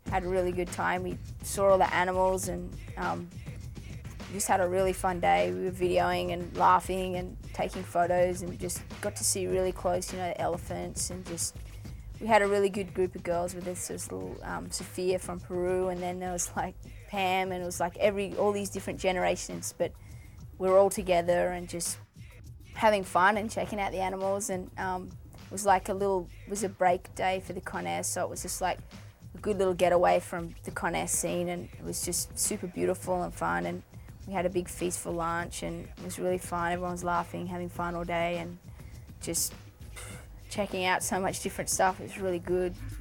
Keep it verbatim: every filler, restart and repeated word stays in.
had a really good time. We saw all the animals and um, just had a really fun day. We were videoing and laughing and taking photos and just got to see really close, you know, the elephants, and just, we had a really good group of girls with us. There was little um, Sophia from Peru, and then there was like Pam, and it was like every, all these different generations, but we were all together and just having fun and checking out the animals. And um, it was like a little, it was a break day for the Conair, so it was just like a good little getaway from the Conair scene, and it was just super beautiful and fun. And we had a big feast for lunch, and it was really fun. Everyone was laughing, having fun all day, and just checking out so much different stuff. It was really good.